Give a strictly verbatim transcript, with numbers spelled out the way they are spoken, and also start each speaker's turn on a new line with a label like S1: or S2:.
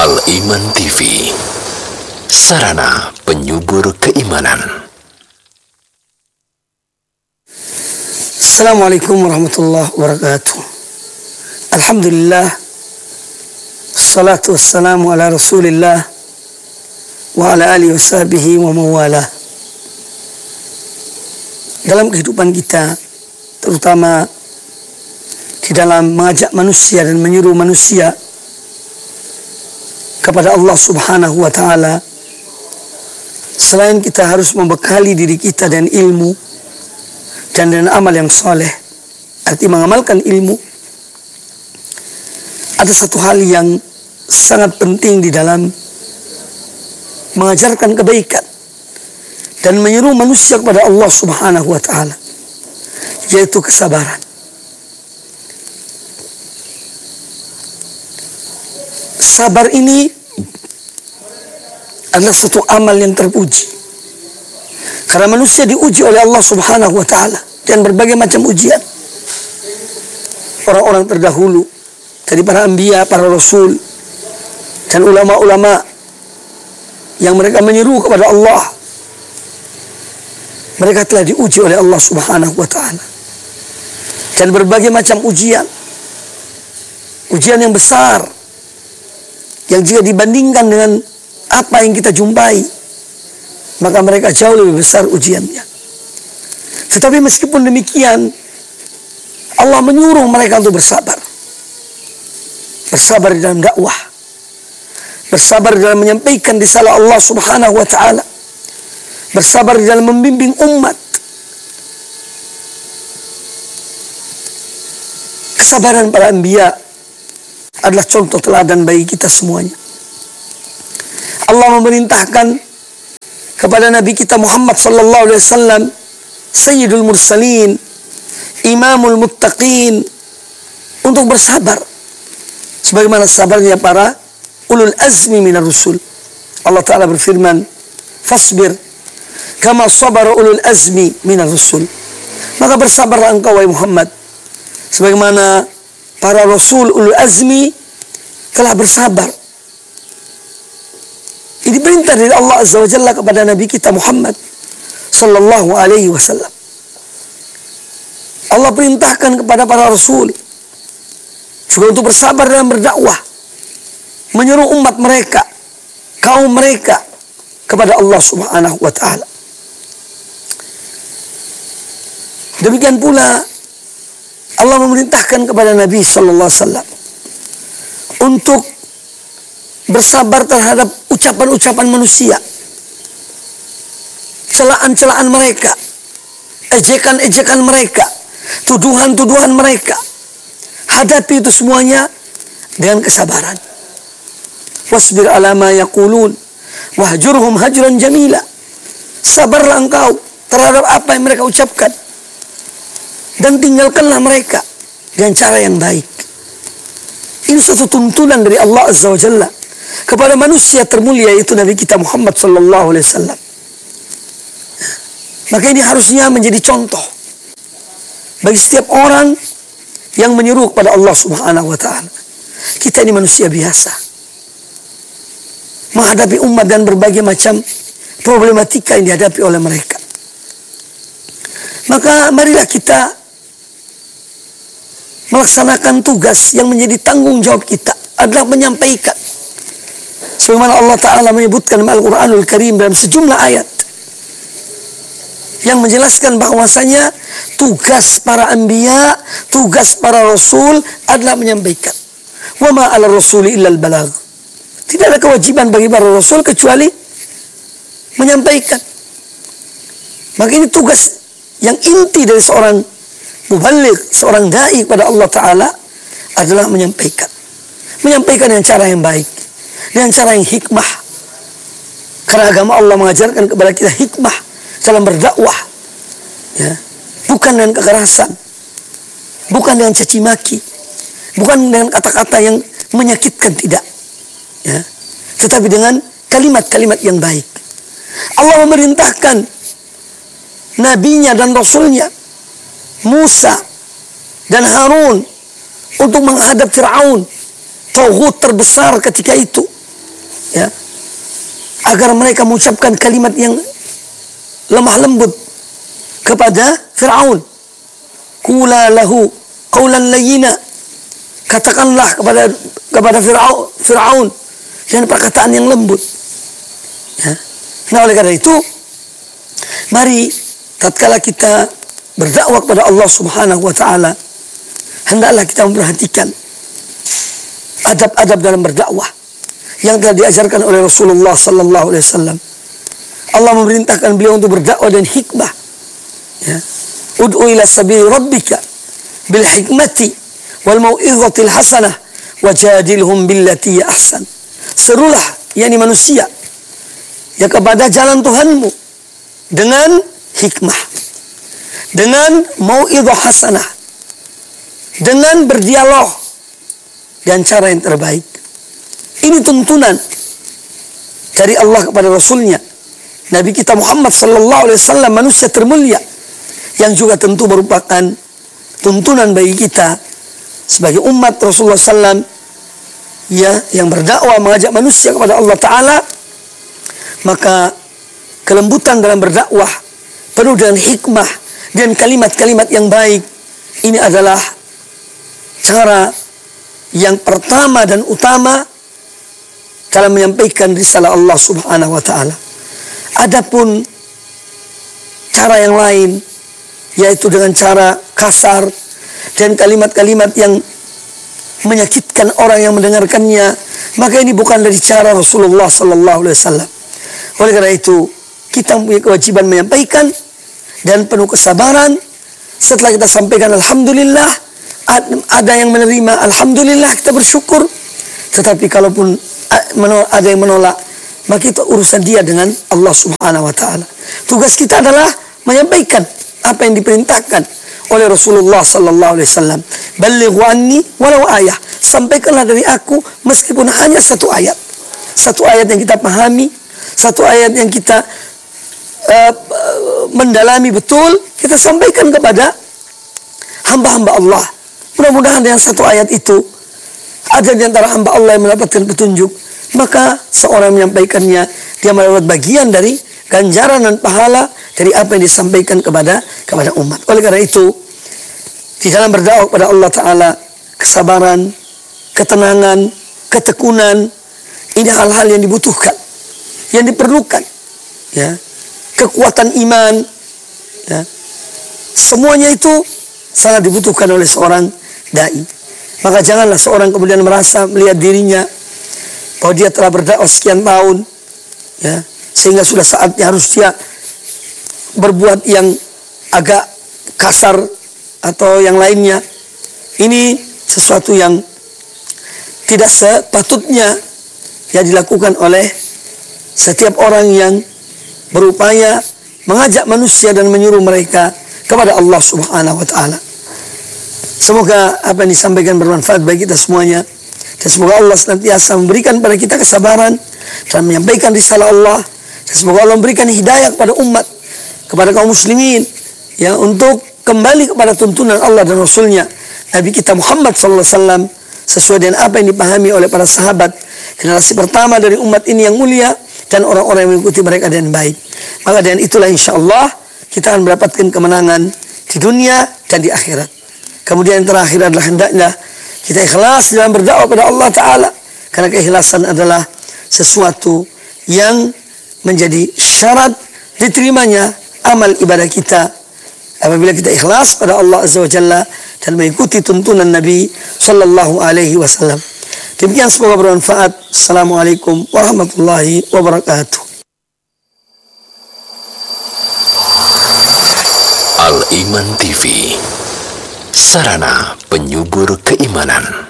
S1: Al-Iman T V, sarana penyubur keimanan.
S2: Assalamualaikum warahmatullahi wabarakatuh. Alhamdulillah, salatu wassalamu ala rasulillah wa ala alihi wa sahbihi wa mawala. Dalam kehidupan kita, terutama di dalam mengajak manusia dan menyuruh manusia kepada Allah subhanahu wa ta'ala, selain kita harus membekali diri kita dan ilmu dan dengan amal yang soleh, arti mengamalkan ilmu, ada satu hal yang sangat penting di dalam mengajarkan kebaikan dan menyeru manusia kepada Allah subhanahu wa ta'ala, yaitu kesabaran. Sabar ini adalah suatu amal yang terpuji, karena manusia diuji oleh Allah subhanahu wa ta'ala dan berbagai macam ujian. Orang-orang terdahulu dari para anbiya, para rasul, dan ulama-ulama yang mereka menyeru kepada Allah, mereka telah diuji oleh Allah subhanahu wa ta'ala dan berbagai macam ujian. Ujian yang besar, yang jika dibandingkan dengan apa yang kita jumpai, maka mereka jauh lebih besar ujiannya. Tetapi meskipun demikian, Allah menyuruh mereka untuk bersabar. Bersabar di dalam dakwah, bersabar di dalam menyampaikan risalah Allah subhanahu wa ta'ala, bersabar di dalam membimbing umat. Kesabaran para anbiya adalah contoh teladan bagi kita semuanya. Allah memerintahkan kepada Nabi kita Muhammad sallallahu alaihi wasallam, Sayyidul Mursalin, Imamul Muttaqin, untuk bersabar sebagaimana sabarnya para ulul azmi minar rusul. Allah Ta'ala berfirman, fasbir kama sabara ulul azmi minar rusul. Maka bersabarlah engkau wahai Muhammad sebagaimana para rasul ulul azmi telah bersabar. Ini perintah dari Allah Azza wa Jalla kepada Nabi kita Muhammad sallallahu alaihi wasallam. Allah perintahkan kepada para rasul juga untuk bersabar dalam berdakwah, menyeru umat mereka, kaum mereka kepada Allah subhanahu wa ta'ala. Demikian pula Allah memerintahkan kepada Nabi sallallahu alaihi wasallam untuk bersabar terhadap ucapan-ucapan manusia, celaan-celaan mereka, ejekan-ejekan mereka, tuduhan-tuduhan mereka. Hadapi itu semuanya dengan kesabaran. Wasbir ala ma yaqulun wahjurhum hajran jamila. Sabarlah engkau terhadap apa yang mereka ucapkan dan tinggalkanlah mereka dengan cara yang baik. Ini suatu tuntunan dari Allah Azza wa Jalla kepada manusia termulia, yaitu Nabi kita Muhammad sallallahu alaihi wasallam. Maka ini harusnya menjadi contoh bagi setiap orang yang menyeru kepada Allah subhanahu wa ta'ala. Kita ini manusia biasa, menghadapi umat dan berbagai macam problematika yang dihadapi oleh mereka. Maka marilah kita melaksanakan tugas yang menjadi tanggung jawab kita, adalah menyampaikan. Sebagaimana Allah Ta'ala menyebutkan dalam Al-Quranul Karim dalam sejumlah ayat yang menjelaskan bahwasanya tugas para anbiya, tugas para rasul adalah menyampaikan. Wa ma 'ala rasuli illa al-balagh. Tidak ada kewajiban bagi para rasul kecuali menyampaikan. Maka ini tugas yang inti dari seorang muballigh, seorang dai kepada Allah Ta'ala, adalah menyampaikan. Menyampaikan dengan cara yang baik, dengan cara yang hikmah. Karena agama Allah mengajarkan kepada kita hikmah dalam berdakwah, ya, bukan dengan kekerasan, bukan dengan caci maki, bukan dengan kata-kata yang menyakitkan, tidak, ya, tetapi dengan kalimat-kalimat yang baik. Allah memerintahkan nabinya dan rasulnya Musa dan Harun untuk menghadap Fir'aun, tauhid terbesar ketika itu, ya, agar mereka mengucapkan kalimat yang lemah lembut kepada Fir'aun. Qula lahu qawlan layyina, katakanlah kepada kepada Fir'aun Fir'aun dengan perkataan yang lembut. Ya. Nah, oleh karena itu, mari tatkala kita berdakwah kepada Allah Subhanahu wa taala, hendaklah kita memperhatikan adab-adab dalam berdakwah yang telah diajarkan oleh Rasulullah sallallahu alaihi wasallam. Allah memerintahkan beliau untuk berdakwah dan hikmah. Ya. Ud'u ila sabili rabbika bil hikmati wal mau'izatil hasanah wajadilhum billati ahsan. Serulah, yakni manusia, ya, kepada jalan Tuhanmu dengan hikmah, dengan mau'izah hasanah, dengan berdialog dan cara yang terbaik. Ini tuntunan dari Allah kepada Rasulnya, Nabi kita Muhammad sallallahu alaihi wasallam, manusia termulia, yang juga tentu merupakan tuntunan bagi kita sebagai umat Rasulullah sallallahu alaihi wasallam, ya, yang berdakwah mengajak manusia kepada Allah Ta'ala. Maka kelembutan dalam berdakwah penuh dengan hikmah dan kalimat-kalimat yang baik, ini adalah cara yang pertama dan utama dalam menyampaikan risalah Allah Subhanahu wa taala. Adapun cara yang lain, yaitu dengan cara kasar dan kalimat-kalimat yang menyakitkan orang yang mendengarkannya, maka ini bukan dari cara Rasulullah sallallahu alaihi wasallam. Oleh karena itu, kita punya kewajiban menyampaikan dan penuh kesabaran. Setelah kita sampaikan, alhamdulillah, ada yang menerima, alhamdulillah, kita bersyukur. Tetapi kalaupun ada yang menolak, maka itu urusan dia dengan Allah Subhanahu wa taala. Tugas kita adalah menyampaikan apa yang diperintahkan oleh Rasulullah sallallahu alaihi wasallam. Ballighu anni walau ayah. Sampaikanlah dari aku meskipun hanya satu ayat. Satu ayat yang kita pahami, satu ayat yang kita uh, mendalami betul, kita sampaikan kepada hamba-hamba Allah. Mudah-mudahan dengan satu ayat itu ada di antara hamba Allah yang mendapatkan petunjuk, maka seorang menyampaikannya, dia mendapat bagian dari ganjaran dan pahala dari apa yang disampaikan kepada kepada umat. Oleh karena itu, di dalam berdakwah kepada Allah Ta'ala, kesabaran, ketenangan, ketekunan, ini hal-hal yang dibutuhkan, yang diperlukan, ya, kekuatan iman, ya, semuanya itu sangat dibutuhkan oleh seorang dai. Maka janganlah seorang kemudian merasa melihat dirinya bahwa dia telah berdakwah sekian tahun, ya, sehingga sudah saatnya harus dia berbuat yang agak kasar atau yang lainnya. Ini sesuatu yang tidak sepatutnya ya dilakukan oleh setiap orang yang berupaya mengajak manusia dan menyuruh mereka kepada Allah Subhanahu wa taala. Semoga apa yang disampaikan bermanfaat bagi kita semuanya, dan semoga Allah senantiasa memberikan pada kita kesabaran dan menyampaikan risalah Allah, dan semoga Allah memberikan hidayah kepada umat, kepada kaum muslimin, ya, untuk kembali kepada tuntunan Allah dan Rasulnya, Nabi kita Muhammad sallallahu alaihi wasallam, sesuai dengan apa yang dipahami oleh para sahabat, generasi pertama dari umat ini yang mulia, dan orang-orang yang mengikuti mereka dengan baik. Maka dengan itulah insya Allah kita akan mendapatkan kemenangan di dunia dan di akhirat. Kemudian yang terakhir adalah hendaknya kita ikhlas dalam berdakwah kepada Allah Ta'ala, karena keikhlasan adalah sesuatu yang menjadi syarat diterimanya amal ibadah kita apabila kita ikhlas pada Allah Azza wa Jalla dan mengikuti tuntunan Nabi Sallallahu Alaihi Wasallam. Demikian, semoga bermanfaat. Assalamualaikum warahmatullahi wabarakatuh.
S1: Al-Iman T V, sarana penyubur keimanan.